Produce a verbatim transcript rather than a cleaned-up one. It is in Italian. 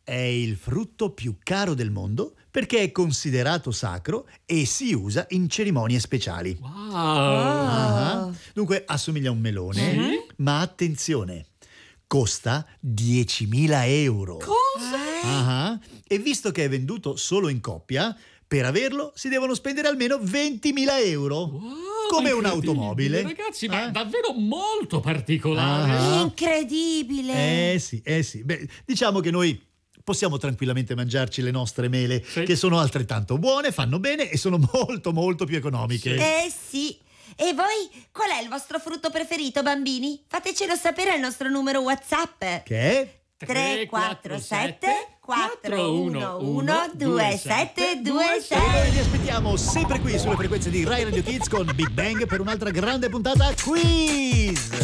È il frutto più caro del mondo perché è considerato sacro e si usa in cerimonie speciali. Wow! Ah, dunque assomiglia a un melone, Sì? ma attenzione, costa diecimila euro. Cosa? Ah, e visto che è venduto solo in coppia, per averlo si devono spendere almeno ventimila euro. Wow, Come incredibile, un'automobile. Ragazzi, ma Eh? davvero molto particolare. Ah. Incredibile! Eh sì, eh sì. Beh, diciamo che noi possiamo tranquillamente mangiarci le nostre mele, Sì. che sono altrettanto buone, fanno bene e sono molto molto più economiche. Eh sì. E voi, qual è il vostro frutto preferito, bambini? Fatecelo sapere al nostro numero WhatsApp. Che è? tre quattro sette quattro uno uno due sette due E noi sei. vi aspettiamo sempre qui sulle frequenze di Rai Radio Kids con Big Bang per un'altra grande puntata quiz!